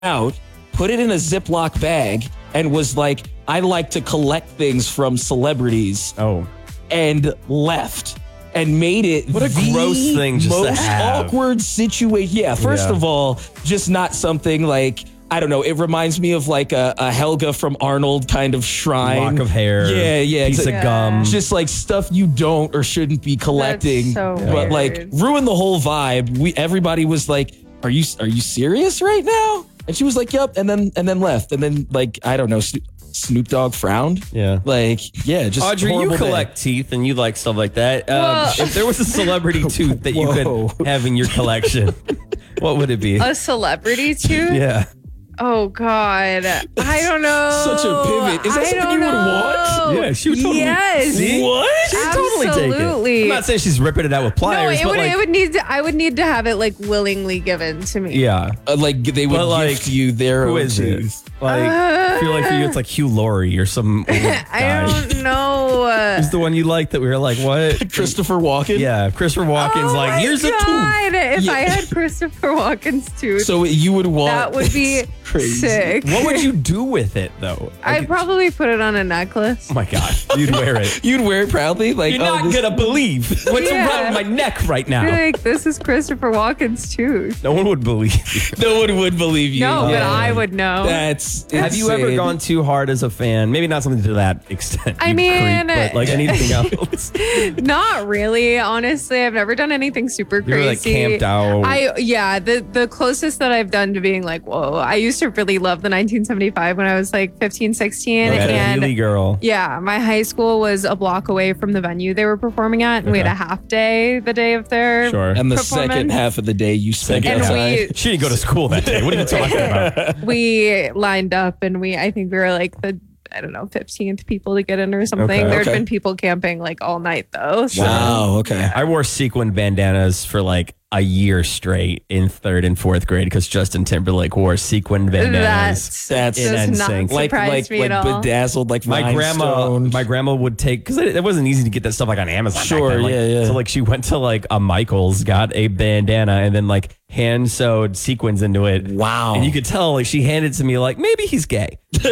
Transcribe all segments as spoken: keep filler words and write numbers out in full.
out, put it in a Ziploc bag, and was like, I like to collect things from celebrities. Oh. And left. And made it what a the gross thing just most to have. awkward situation. Yeah, first Yeah. of all, just not something like, I don't know, it reminds me of like a, a Helga from Arnold kind of shrine. Lock of hair. Yeah, yeah. Piece exactly. of gum. Just like stuff you don't or shouldn't be collecting. That's so but weird. like ruin the whole vibe. We everybody was like, Are you are you serious right now? And she was like, Yep, and then and then left. And then like, I don't know, Snoop, Snoop Dogg frowned. Yeah. Like, yeah, just Audrey, you horrible day. collect teeth and you like stuff like that. Um, Well- if there was a celebrity tooth that you Whoa. could have in your collection, what would it be? A celebrity tooth? Yeah. Oh God, I don't know. Such a pivot. Is that I something don't you would know. want? Yeah, she would totally. Yes. See? What? She'd totally take it. Absolutely. I'm not saying she's ripping it out with No, pliers, it but would. like, it would need. To, I would need to have it like willingly given to me. yeah. Uh, like they would But, like, gift you their Who own is it? tooth. Like, I feel like for you, it's like Hugh Laurie or some old guy. I don't know. Uh, Who's the one you like that we were like, what? Christopher Walken. Yeah, Christopher Walken's oh like, my here's a tooth. God. If Yeah. I had Christopher Walken's tooth, So you would want that would be crazy. sick. What would you do with it though? I'd probably put it on a necklace. Oh my God, you'd wear it. You'd wear it proudly, like You're oh, not this- gonna believe what's Yeah. around my neck right Be now. like, this is Christopher Walken's tooth. No one would believe you. No one would believe you. No, but Yeah. I would know. That's. Have you ever insane. gone too hard as a fan? Maybe not something to that extent. I you mean- creep, but like anything else. Not really, honestly. I've never done anything super You were like crazy. camped out. I yeah, the the closest that I've done to being like, whoa. I used to really love the nineteen seventy-five when I was like fifteen, sixteen, Okay, and Healy girl. yeah, my high school was a block away from the venue they were performing at, and we had Okay. a half day the day of their Sure. And the performance. second half of the day you spent And outside. we- She didn't go to school that day. What are you talking about? we lined up, and we I think we were like the I don't know fifteenth people to get in or something. Okay. There'd Okay. been people camping like all night though. So. Wow. Okay. I wore sequin bandanas for like a year straight in third and fourth grade because Justin Timberlake wore sequin bandanas. That That's in does N not sync. like surprise like me like at all. bedazzled, like My grandma, rhinestoned. my grandma would take because it, it wasn't easy to get that stuff like on Amazon. back Sure, then. Like, yeah, yeah. So like she went to like a Michaels, got a bandana, and then like hand sewed sequins into it. Wow. And you could tell like she handed it to me like maybe he's gay, but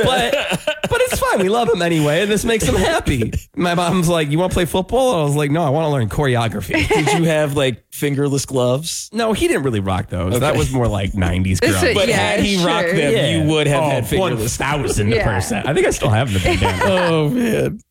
but it's fine. We love him anyway, and this makes him happy. My mom's like, "You want to play football?" And I was like, "No, I want to learn choreography." Did you have like fingerless gloves? No, he didn't really rock those. That Okay. was more like nineties This grunge. is- But Yeah, had he sure. rocked them, Yeah. you would have oh, had fingerless. one thousand Yeah. percent. I think I still have the bandana. Oh man.